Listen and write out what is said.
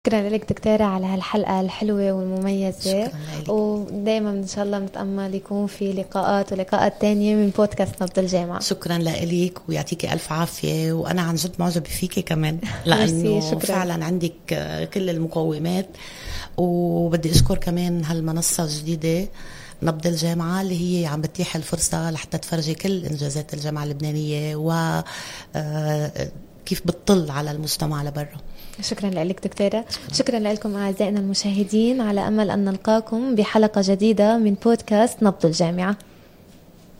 شكرا لك دكتورة على هالحلقة الحلوة والمميزة. شكرا لك. ودايما إن شاء الله بنتأمل يكون في لقاءات تانية من بودكاست نبض الجامعة. شكرا لك ويعطيكي ألف عافية، وأنا عن جد معجبة فيكي كمان لأنه فعلا عندك كل المقومات. وبدي أشكر كمان هالمنصة الجديدة نبض الجامعة اللي هي عم بتيح الفرصة لحتى تفرجي كل إنجازات الجامعة اللبنانية وكيف بتطل على المجتمع لبرا. شكرا لك دكتورة. شكرا لكم أعزائنا المشاهدين، على أمل أن نلقاكم بحلقة جديدة من بودكاست نبض الجامعة.